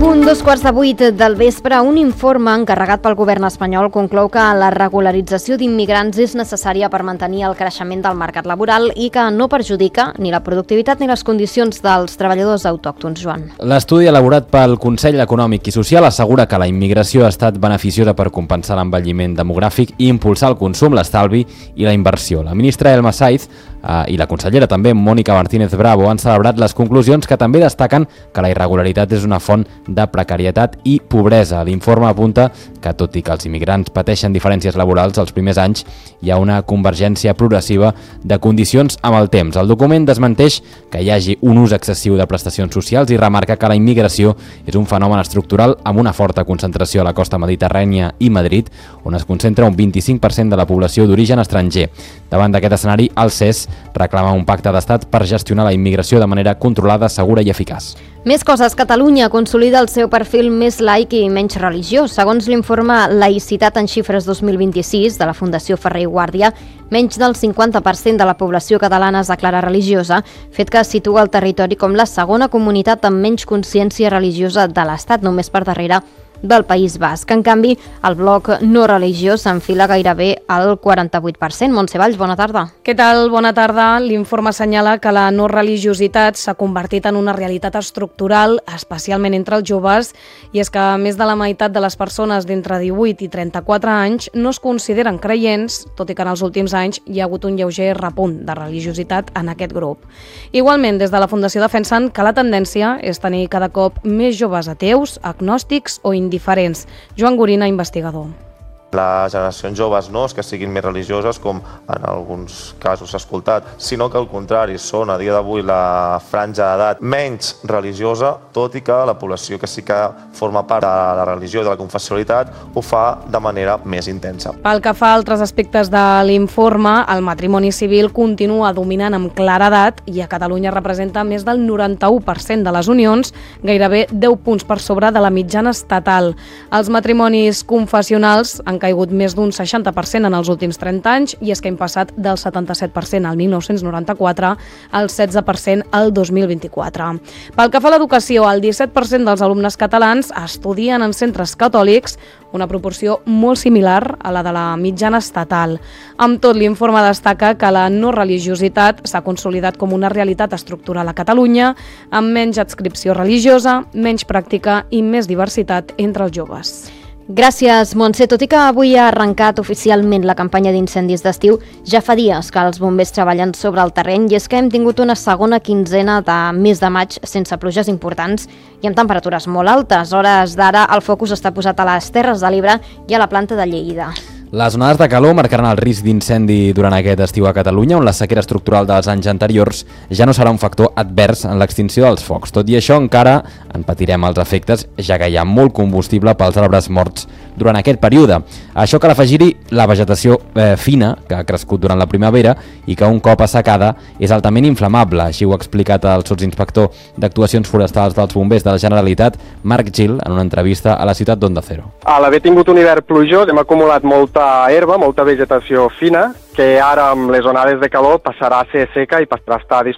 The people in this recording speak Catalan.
punt, 7:15 del vespre, un informe encarregat pel govern espanyol conclou que la regularització d'immigrants és necessària per mantenir el creixement del mercat laboral i que no perjudica ni la productivitat ni les condicions dels treballadors autòctons. Joan. L'estudi elaborat pel Consell Econòmic i Social assegura que la immigració ha estat beneficiosa per compensar l'envelliment demogràfic i impulsar el consum, l'estalvi i la inversió. La ministra Elma Saiz i la consellera també, Mónica Martínez Bravo, han celebrat les conclusions que també destaquen que la irregularitat és una font de precarietat i pobresa. L'informe apunta que, tot i que els immigrants pateixen diferències laborals els primers anys, hi ha una convergència progressiva de condicions amb el temps. El document desmenteix que hi hagi un ús excessiu de prestacions socials i remarca que la immigració és un fenomen estructural amb una forta concentració a la costa mediterrània i Madrid, on es concentra un 25% de la població d'origen estranger. Davant d'aquest escenari, el CES reclama un pacte d'estat per gestionar la immigració de manera controlada, segura i eficaç. Més coses. Catalunya consolida el seu perfil més laic i menys religiós. Segons l'informe Laïcitat en xifres 2026 de la Fundació Ferrer i Guàrdia, menys del 50% de la població catalana es declara religiosa, fet que situa el territori com la segona comunitat amb menys consciència religiosa de l'Estat, només per darrere del País Basc. En canvi, el bloc no religiós s'enfila gairebé al 48%. Montse Valls, bona tarda. Què tal? Bona tarda. L'informe assenyala que la no religiositat s'ha convertit en una realitat estructural, especialment entre els joves, i és que més de la meitat de les persones d'entre 18 i 34 anys no es consideren creients, tot i que en els últims anys hi ha hagut un lleuger repunt de religiositat en aquest grup. Igualment, des de la Fundació defensen que la tendència és tenir cada cop més joves ateus, agnòstics o indiferents. Joan Gorina, investigador. Les generacions joves no és que siguin més religioses, com en alguns casos s'ha escoltat, sinó que al contrari, són a dia d'avui la franja d'edat menys religiosa, tot i que la població que sí que forma part de la religió i de la confessionalitat ho fa de manera més intensa. Pel que fa a altres aspectes de l'informe, el matrimoni civil continua dominant amb claredat i a Catalunya representa més del 91% de les unions, gairebé 10 punts per sobre de la mitjana estatal. Els matrimonis confessionals han caigut més d'un 60% en els últims 30 anys i és que hem passat del 77% al 1994 al 16% al 2024. Pel que fa a l'educació, el 17% dels alumnes catalans estudien en centres catòlics, una proporció molt similar a la de la mitjana estatal. Amb tot, l'informe destaca que la no religiositat s'ha consolidat com una realitat estructural a Catalunya, amb menys adscripció religiosa, menys pràctica i més diversitat entre els joves. Gràcies, Montse. Tot i que avui ha arrencat oficialment la campanya d'incendis d'estiu, ja fa dies que els bombers treballen sobre el terreny i és que hem tingut una segona quinzena de mes de maig sense pluges importants i amb temperatures molt altes. A hores d'ara, el focus està posat a les Terres de l'Ebre i a la planta de Lleida. Les onades de calor marcaran el risc d'incendi durant aquest estiu a Catalunya, on la sequera estructural dels anys anteriors ja no serà un factor advers en l'extinció dels focs. Tot i això, encara en patirem els efectes, ja que hi ha molt combustible pels arbres morts durant aquest període. A això cal afegir-hi la vegetació fina, que ha crescut durant la primavera i que un cop assecada és altament inflamable. Així ho ha explicat el sotsinspector d'Actuacions Forestals dels Bombers de la Generalitat, Marc Gil, en una entrevista a la ciutat d'Onda Cero. A l'haver tingut un hivern plujós hem acumulat molta herba, molta vegetació fina, que ara amb les onades de calor passarà a ser seca i passarà a estar